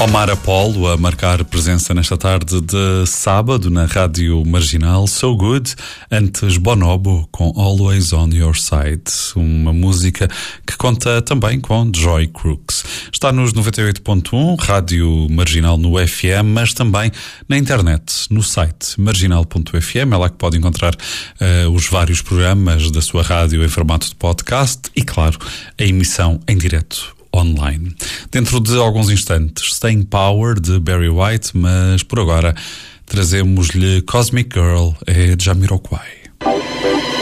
Omar Apollo a marcar presença nesta tarde de sábado na Rádio Marginal. So Good, antes Bonobo com Always on Your Side, uma música que conta também com Joy Crooks. Está nos 98.1, Rádio Marginal no FM, mas também na internet, no site marginal.fm. É lá que pode encontrar os vários programas da sua rádio em formato de podcast e, claro, a emissão em direto online. Dentro de alguns instantes, Staying Power de Barry White, mas por agora trazemos-lhe Cosmic Girl e Jamiroquai.